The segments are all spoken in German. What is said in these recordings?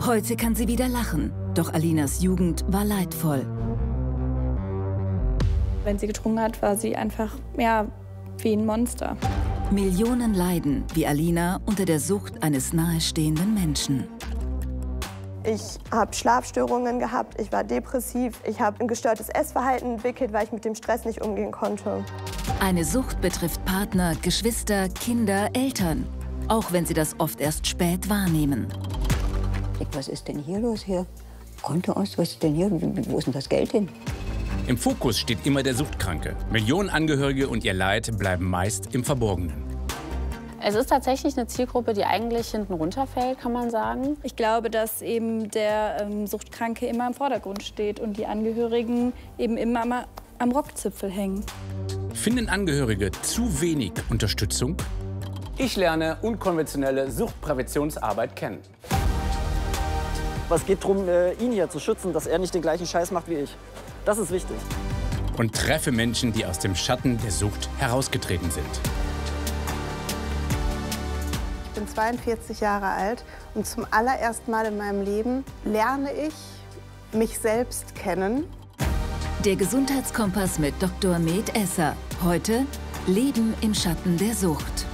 Heute kann sie wieder lachen, doch Alinas Jugend war leidvoll. Wenn sie getrunken hat, war sie einfach, ja, wie ein Monster. Millionen leiden, wie Alina, unter der Sucht eines nahestehenden Menschen. Ich habe Schlafstörungen gehabt, ich war depressiv, ich habe ein gestörtes Essverhalten entwickelt, weil ich mit dem Stress nicht umgehen konnte. Eine Sucht betrifft Partner, Geschwister, Kinder, Eltern, auch wenn sie das oft erst spät wahrnehmen. Was ist denn hier los hier? Konto aus, was ist denn hier? Wo ist denn das Geld hin? Im Fokus steht immer der Suchtkranke. Millionen Angehörige und ihr Leid bleiben meist im Verborgenen. Es ist tatsächlich eine Zielgruppe, die eigentlich hinten runterfällt, kann man sagen. Ich glaube, dass eben der Suchtkranke immer im Vordergrund steht und die Angehörigen eben immer am Rockzipfel hängen. Finden Angehörige zu wenig Unterstützung? Ich lerne unkonventionelle Suchtpräventionsarbeit kennen. Es geht darum, ihn hier zu schützen, dass er nicht den gleichen Scheiß macht wie ich. Das ist wichtig. Und treffe Menschen, die aus dem Schatten der Sucht herausgetreten sind. Ich bin 42 Jahre alt und zum allerersten Mal in meinem Leben lerne ich mich selbst kennen. Der Gesundheitskompass mit Dr. Med Esser. Heute Leben im Schatten der Sucht.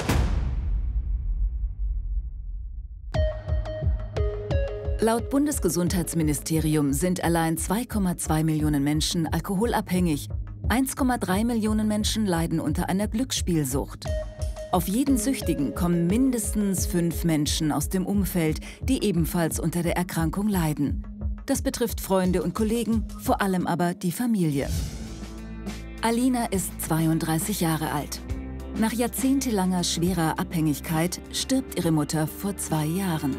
Laut Bundesgesundheitsministerium sind allein 2,2 Millionen Menschen alkoholabhängig. 1,3 Millionen Menschen leiden unter einer Glücksspielsucht. Auf jeden Süchtigen kommen mindestens 5 Menschen aus dem Umfeld, die ebenfalls unter der Erkrankung leiden. Das betrifft Freunde und Kollegen, vor allem aber die Familie. Alina ist 32 Jahre alt. Nach jahrzehntelanger schwerer Abhängigkeit stirbt ihre Mutter vor 2 Jahren.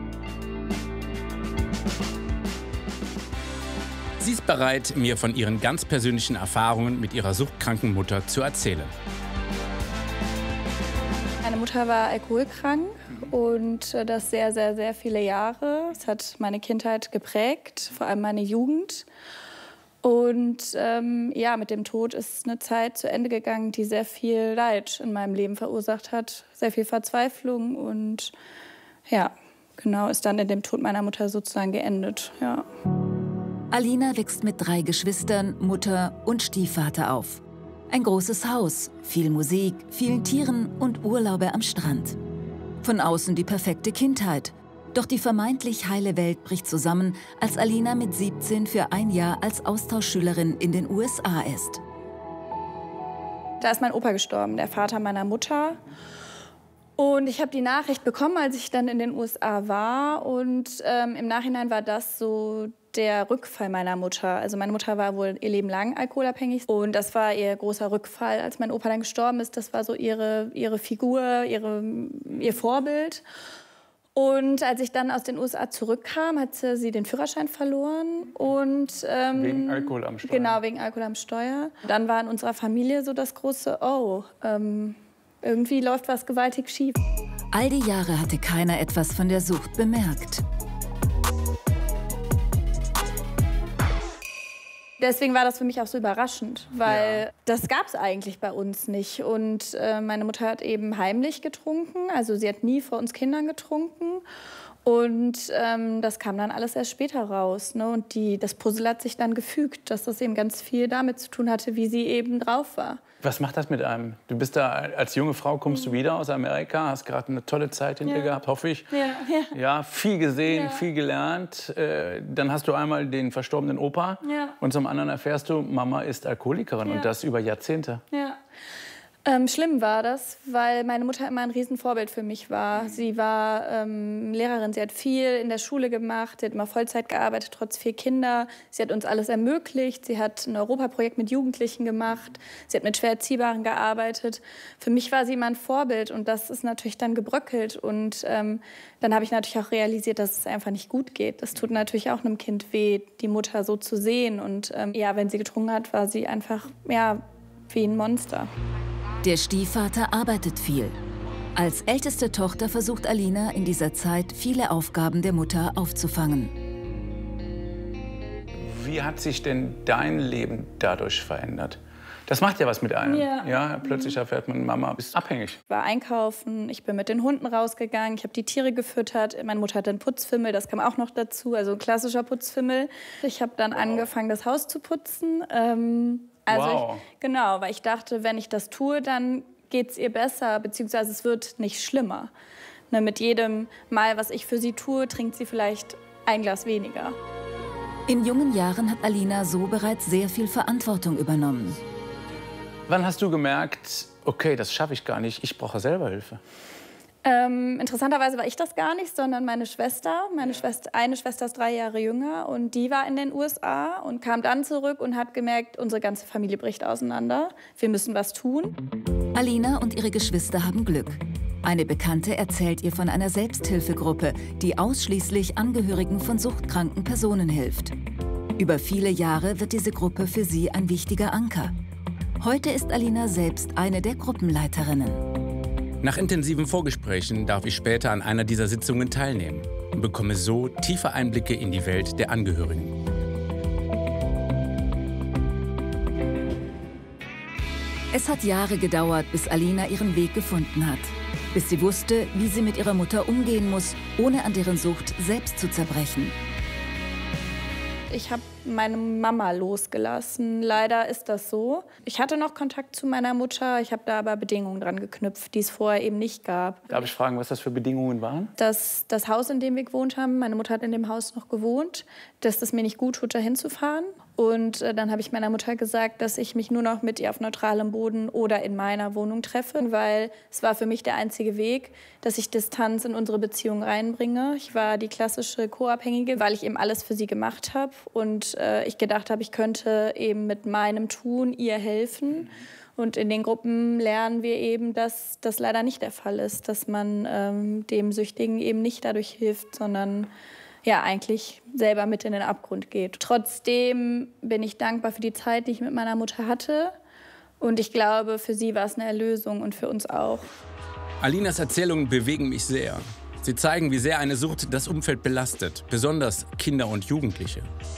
Sie ist bereit, mir von ihren ganz persönlichen Erfahrungen mit ihrer suchtkranken Mutter zu erzählen. Meine Mutter war alkoholkrank und das sehr, sehr, sehr viele Jahre. Es hat meine Kindheit geprägt, vor allem meine Jugend. Und ja, mit dem Tod ist eine Zeit zu Ende gegangen, die sehr viel Leid in meinem Leben verursacht hat. Sehr viel Verzweiflung und ja, genau, ist dann in dem Tod meiner Mutter sozusagen geendet, ja. Alina wächst mit 3 Geschwistern, Mutter und Stiefvater auf. Ein großes Haus, viel Musik, vielen Tieren und Urlaube am Strand. Von außen die perfekte Kindheit. Doch die vermeintlich heile Welt bricht zusammen, als Alina mit 17 für ein Jahr als Austauschschülerin in den USA ist. Da ist mein Opa gestorben, der Vater meiner Mutter. Und ich habe die Nachricht bekommen, als ich dann in den USA war. Und im Nachhinein war das so der Rückfall meiner Mutter. Also meine Mutter war wohl ihr Leben lang alkoholabhängig. Und das war ihr großer Rückfall, als mein Opa dann gestorben ist. Das war so ihre Figur, ihr Vorbild. Und als ich dann aus den USA zurückkam, hat sie den Führerschein verloren. Und, wegen Alkohol am Steuer. Genau, wegen Alkohol am Steuer. Dann war in unserer Familie so das große irgendwie läuft was gewaltig schief. All die Jahre hatte keiner etwas von der Sucht bemerkt. Deswegen war das für mich auch so überraschend, weil das gab es eigentlich bei uns nicht. Und meine Mutter hat eben heimlich getrunken, also sie hat nie vor uns Kindern getrunken. Und das kam dann alles erst später raus. Ne? Und das Puzzle hat sich dann gefügt, dass das eben ganz viel damit zu tun hatte, wie sie eben drauf war. Was macht das mit einem? Du bist da als junge Frau, kommst du wieder aus Amerika, hast gerade eine tolle Zeit hinter dir gehabt, hoffe ich. Ja, viel gesehen, viel gelernt. Dann hast du einmal den verstorbenen Opa und zum anderen erfährst du, Mama ist Alkoholikerin und das über Jahrzehnte. Ja. Schlimm war das, weil meine Mutter immer ein Riesenvorbild für mich war. Sie war Lehrerin, sie hat viel in der Schule gemacht, sie hat immer Vollzeit gearbeitet, trotz 4 Kinder. Sie hat uns alles ermöglicht, sie hat ein Europaprojekt mit Jugendlichen gemacht, sie hat mit schwer Erziehbaren gearbeitet. Für mich war sie immer ein Vorbild und das ist natürlich dann gebröckelt. Und dann habe ich natürlich auch realisiert, dass es einfach nicht gut geht. Das tut natürlich auch einem Kind weh, die Mutter so zu sehen. Und ja, wenn sie getrunken hat, war sie einfach wie ein Monster. Der Stiefvater arbeitet viel. Als älteste Tochter versucht Alina in dieser Zeit, viele Aufgaben der Mutter aufzufangen. Wie hat sich denn dein Leben dadurch verändert? Das macht ja was mit einem. Ja, plötzlich erfährt man, Mama ist abhängig. Ich war einkaufen, ich bin mit den Hunden rausgegangen, ich habe die Tiere gefüttert. Meine Mutter hatte einen Putzfimmel, das kam auch noch dazu, also ein klassischer Putzfimmel. Ich habe dann angefangen, das Haus zu putzen. Genau, weil ich dachte, wenn ich das tue, dann geht es ihr besser, beziehungsweise es wird nicht schlimmer. Ne, mit jedem Mal, was ich für sie tue, trinkt sie vielleicht ein Glas weniger. In jungen Jahren hat Alina so bereits sehr viel Verantwortung übernommen. Wann hast du gemerkt, okay, das schaffe ich gar nicht, ich brauche selber Hilfe? Interessanterweise war ich das gar nicht, sondern meine Schwester. Eine Schwester ist 3 Jahre jünger und die war in den USA und kam dann zurück und hat gemerkt, unsere ganze Familie bricht auseinander. Wir müssen was tun. Alina und ihre Geschwister haben Glück. Eine Bekannte erzählt ihr von einer Selbsthilfegruppe, die ausschließlich Angehörigen von suchtkranken Personen hilft. Über viele Jahre wird diese Gruppe für sie ein wichtiger Anker. Heute ist Alina selbst eine der Gruppenleiterinnen. Nach intensiven Vorgesprächen darf ich später an einer dieser Sitzungen teilnehmen und bekomme so tiefe Einblicke in die Welt der Angehörigen. Es hat Jahre gedauert, bis Alina ihren Weg gefunden hat. Bis sie wusste, wie sie mit ihrer Mutter umgehen muss, ohne an deren Sucht selbst zu zerbrechen. Ich habe meine Mama losgelassen. Leider ist das so. Ich hatte noch Kontakt zu meiner Mutter, ich habe da aber Bedingungen dran geknüpft, die es vorher eben nicht gab. Darf ich fragen, was das für Bedingungen waren? Das Haus, in dem wir gewohnt haben, meine Mutter hat in dem Haus noch gewohnt, dass es mir nicht gut tut, da hinzufahren. Und dann habe ich meiner Mutter gesagt, dass ich mich nur noch mit ihr auf neutralem Boden oder in meiner Wohnung treffe, weil es war für mich der einzige Weg, dass ich Distanz in unsere Beziehung reinbringe. Ich war die klassische Co-Abhängige, weil ich eben alles für sie gemacht habe und ich gedacht habe, ich könnte eben mit meinem Tun ihr helfen. Und in den Gruppen lernen wir eben, dass das leider nicht der Fall ist, dass man dem Süchtigen eben nicht dadurch hilft, sondern ja, eigentlich selber mit in den Abgrund geht. Trotzdem bin ich dankbar für die Zeit, die ich mit meiner Mutter hatte. Und ich glaube, für sie war es eine Erlösung und für uns auch. Alinas Erzählungen bewegen mich sehr. Sie zeigen, wie sehr eine Sucht das Umfeld belastet, besonders Kinder und Jugendliche.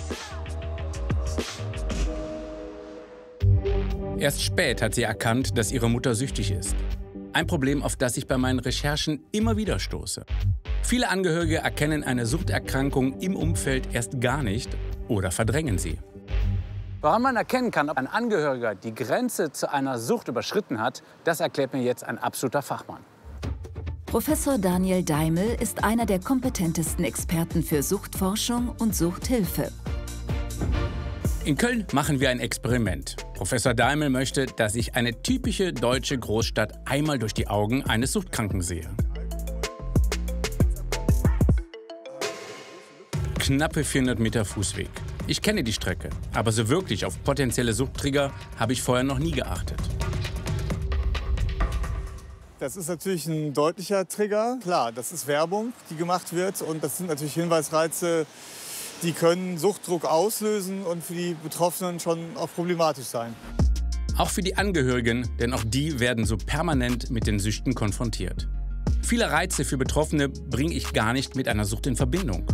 Erst spät hat sie erkannt, dass ihre Mutter süchtig ist. Ein Problem, auf das ich bei meinen Recherchen immer wieder stoße. Viele Angehörige erkennen eine Suchterkrankung im Umfeld erst gar nicht oder verdrängen sie. Woran man erkennen kann, ob ein Angehöriger die Grenze zu einer Sucht überschritten hat, das erklärt mir jetzt ein absoluter Fachmann. Professor Daniel Daimel ist einer der kompetentesten Experten für Suchtforschung und Suchthilfe. In Köln machen wir ein Experiment. Professor Daimel möchte, dass ich eine typische deutsche Großstadt einmal durch die Augen eines Suchtkranken sehe. Knappe 400 Meter Fußweg. Ich kenne die Strecke, aber so wirklich auf potenzielle Suchttrigger habe ich vorher noch nie geachtet. Das ist natürlich ein deutlicher Trigger. Klar, das ist Werbung, die gemacht wird. Und das sind natürlich Hinweisreize, die können Suchtdruck auslösen und für die Betroffenen schon auch problematisch sein. Auch für die Angehörigen, denn auch die werden so permanent mit den Süchten konfrontiert. Viele Reize für Betroffene bringe ich gar nicht mit einer Sucht in Verbindung.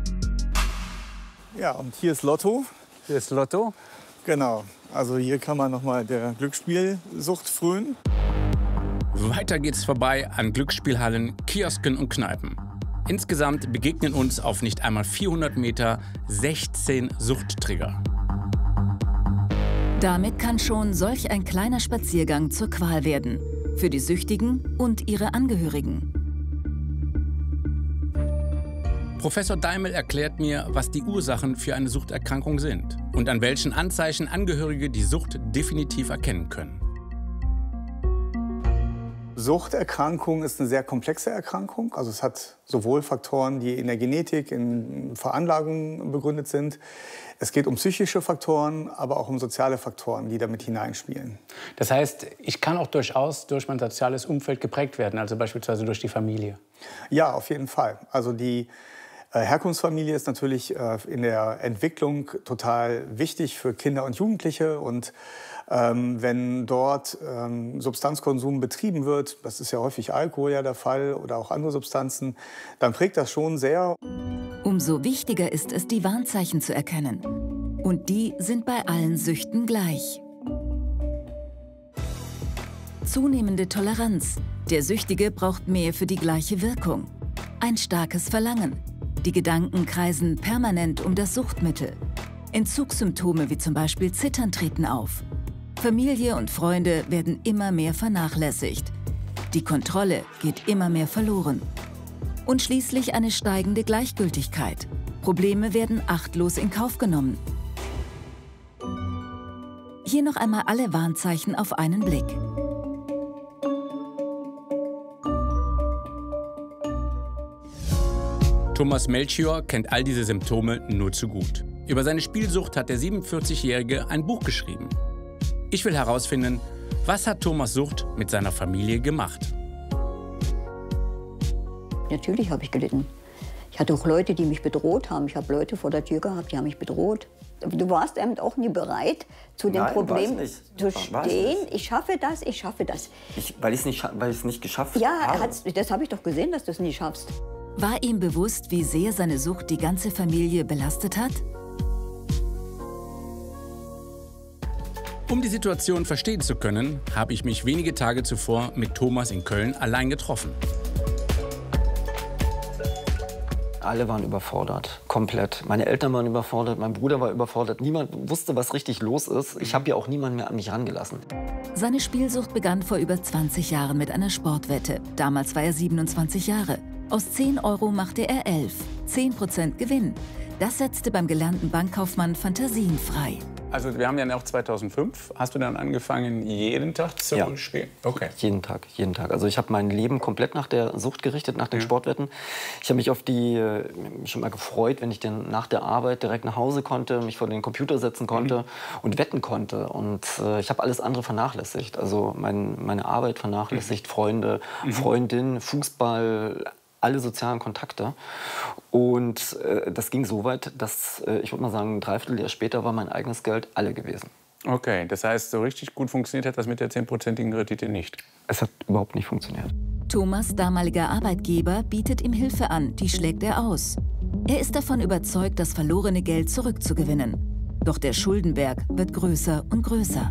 Ja, und hier ist Lotto. Hier ist Lotto? Genau. Also hier kann man noch mal der Glücksspielsucht frönen. Weiter geht's vorbei an Glücksspielhallen, Kiosken und Kneipen. Insgesamt begegnen uns auf nicht einmal 400 Meter 16 Suchttrigger. Damit kann schon solch ein kleiner Spaziergang zur Qual werden. Für die Süchtigen und ihre Angehörigen. Professor Daimel erklärt mir, was die Ursachen für eine Suchterkrankung sind und an welchen Anzeichen Angehörige die Sucht definitiv erkennen können. Suchterkrankung ist eine sehr komplexe Erkrankung. Also es hat sowohl Faktoren, die in der Genetik, in Veranlagungen begründet sind. Es geht um psychische Faktoren, aber auch um soziale Faktoren, die damit hineinspielen. Das heißt, ich kann auch durchaus durch mein soziales Umfeld geprägt werden, also beispielsweise durch die Familie? Ja, auf jeden Fall. Also die Herkunftsfamilie ist natürlich in der Entwicklung total wichtig für Kinder und Jugendliche. Und wenn dort Substanzkonsum betrieben wird, das ist ja häufig Alkohol ja der Fall oder auch andere Substanzen, dann prägt das schon sehr. Umso wichtiger ist es, die Warnzeichen zu erkennen. Und die sind bei allen Süchten gleich. Zunehmende Toleranz. Der Süchtige braucht mehr für die gleiche Wirkung. Ein starkes Verlangen. Die Gedanken kreisen permanent um das Suchtmittel. Entzugssymptome wie zum Beispiel Zittern treten auf. Familie und Freunde werden immer mehr vernachlässigt. Die Kontrolle geht immer mehr verloren. Und schließlich eine steigende Gleichgültigkeit. Probleme werden achtlos in Kauf genommen. Hier noch einmal alle Warnzeichen auf einen Blick. Thomas Melchior kennt all diese Symptome nur zu gut. Über seine Spielsucht hat der 47-Jährige ein Buch geschrieben. Ich will herausfinden, was hat Thomas' Sucht mit seiner Familie gemacht? Natürlich habe ich gelitten. Ich hatte auch Leute, die mich bedroht haben. Ich habe Leute vor der Tür gehabt, die haben mich bedroht. Du warst eben auch nie bereit, zu dem Problem zu stehen. Ich schaffe das, ich schaffe das. Weil ich es nicht geschafft habe? Ja, das habe ich doch gesehen, dass du es nie schaffst. War ihm bewusst, wie sehr seine Sucht die ganze Familie belastet hat? Um die Situation verstehen zu können, habe ich mich wenige Tage zuvor mit Thomas in Köln allein getroffen. Alle waren überfordert, komplett. Meine Eltern waren überfordert, mein Bruder war überfordert. Niemand wusste, was richtig los ist. Ich habe ja auch niemanden mehr an mich rangelassen. Seine Spielsucht begann vor über 20 Jahren mit einer Sportwette. Damals war er 27 Jahre. Aus 10 € machte er 11. 10% Gewinn. Das setzte beim gelernten Bankkaufmann Fantasien frei. Also wir haben ja auch 2005. Hast du dann angefangen, jeden Tag zu spielen? Okay. Jeden Tag, jeden Tag. Also ich habe mein Leben komplett nach der Sucht gerichtet, nach den Sportwetten. Ich habe mich auf die schon mal gefreut, wenn ich dann nach der Arbeit direkt nach Hause konnte, mich vor den Computer setzen konnte und wetten konnte. Und ich habe alles andere vernachlässigt. Also meine Arbeit vernachlässigt, Freunde, Freundinnen, Fußball, alle sozialen Kontakte. Und das ging so weit, dass ich würde mal sagen, ein Dreivierteljahr später war mein eigenes Geld alle gewesen. Okay, das heißt, so richtig gut funktioniert hat das mit der 10%igen Rendite nicht? Es hat überhaupt nicht funktioniert. Thomas' damaliger Arbeitgeber bietet ihm Hilfe an, die schlägt er aus. Er ist davon überzeugt, das verlorene Geld zurückzugewinnen. Doch der Schuldenberg wird größer und größer.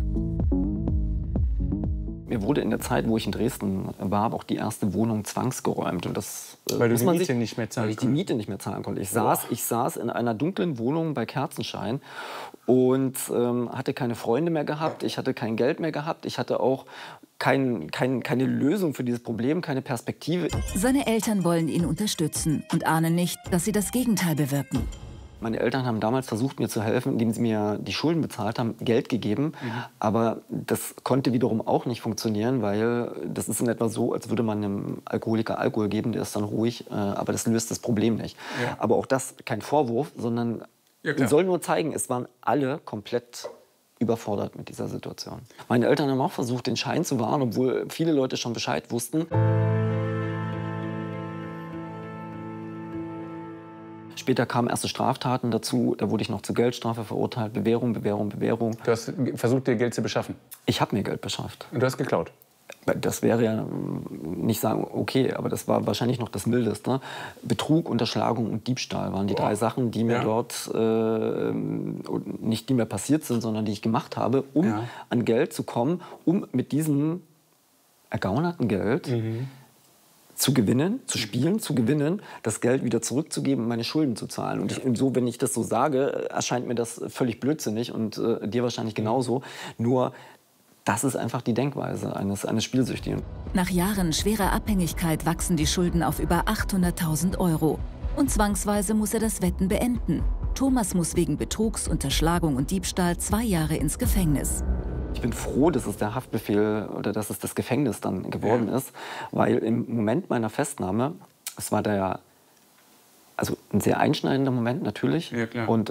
Mir wurde in der Zeit, wo ich in Dresden war, auch die erste Wohnung zwangsgeräumt. Und das, weil du die Miete nicht mehr zahlen konntest? Weil ich die Miete nicht mehr zahlen konnte. Ich saß in einer dunklen Wohnung bei Kerzenschein und hatte keine Freunde mehr gehabt. Ich hatte kein Geld mehr gehabt. Ich hatte auch keine Lösung für dieses Problem, keine Perspektive. Seine Eltern wollen ihn unterstützen und ahnen nicht, dass sie das Gegenteil bewirken. Meine Eltern haben damals versucht, mir zu helfen, indem sie mir die Schulden bezahlt haben, Geld gegeben. Aber das konnte wiederum auch nicht funktionieren, weil das ist in etwa so, als würde man einem Alkoholiker Alkohol geben, der ist dann ruhig, aber das löst das Problem nicht. Ja. Aber auch das kein Vorwurf, sondern soll nur zeigen, es waren alle komplett überfordert mit dieser Situation. Meine Eltern haben auch versucht, den Schein zu wahren, obwohl viele Leute schon Bescheid wussten. Später kamen erste Straftaten dazu. Da wurde ich noch zur Geldstrafe verurteilt. Bewährung, Bewährung, Bewährung. Du hast versucht, dir Geld zu beschaffen? Ich habe mir Geld beschafft. Und du hast geklaut? Das wäre ja nicht sagen, okay, aber das war wahrscheinlich noch das Mildeste. Betrug, Unterschlagung und Diebstahl waren die drei Sachen, die mir dort nicht die mir passiert sind, sondern die ich gemacht habe, um an Geld zu kommen, um mit diesem ergaunerten Geld zu gewinnen, zu spielen, zu gewinnen, das Geld wieder zurückzugeben und meine Schulden zu zahlen. Und so, wenn ich das so sage, erscheint mir das völlig blödsinnig und dir wahrscheinlich genauso. Nur, das ist einfach die Denkweise eines Spielsüchtigen. Nach Jahren schwerer Abhängigkeit wachsen die Schulden auf über 800.000 €. Und zwangsweise muss er das Wetten beenden. Thomas muss wegen Betrugs, Unterschlagung und Diebstahl 2 Jahre ins Gefängnis. Ich bin froh, dass es der Haftbefehl oder dass es das Gefängnis dann geworden ist, weil im Moment meiner Festnahme, es war also ein sehr einschneidender Moment natürlich und